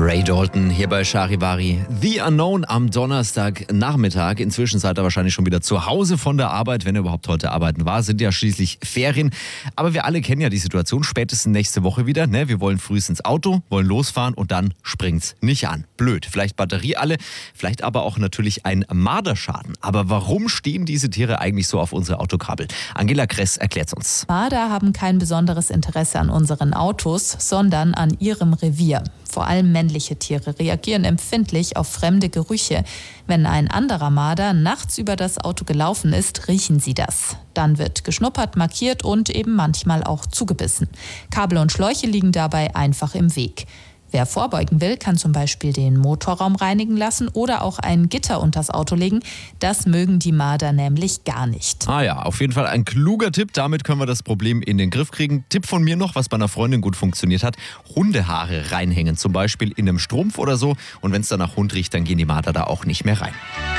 Ray Dalton hier bei Charivari. The Unknown am Donnerstagnachmittag. Inzwischen seid ihr wahrscheinlich schon wieder zu Hause von der Arbeit, wenn ihr überhaupt heute arbeiten war. Sind ja schließlich Ferien. Aber wir alle kennen ja die Situation spätestens nächste Woche wieder. Ne? Wir wollen früh ins Auto, wollen losfahren und dann springt's nicht an. Blöd. Vielleicht Batterie alle, vielleicht aber auch natürlich ein Marderschaden. Aber warum stehen diese Tiere eigentlich so auf unsere Autokabel? Angela Kress erklärt's uns. Marder haben kein besonderes Interesse an unseren Autos, sondern an ihrem Revier. Vor allem männliche Tiere reagieren empfindlich auf fremde Gerüche. Wenn ein anderer Marder nachts über das Auto gelaufen ist, riechen sie das. Dann wird geschnuppert, markiert und eben manchmal auch zugebissen. Kabel und Schläuche liegen dabei einfach im Weg. Wer vorbeugen will, kann zum Beispiel den Motorraum reinigen lassen oder auch ein Gitter unters Auto legen. Das mögen die Marder nämlich gar nicht. Ah ja, auf jeden Fall ein kluger Tipp. Damit können wir das Problem in den Griff kriegen. Tipp von mir noch, was bei einer Freundin gut funktioniert hat: Hundehaare reinhängen, zum Beispiel in einem Strumpf oder so. Und wenn es dann nach Hund riecht, dann gehen die Marder da auch nicht mehr rein.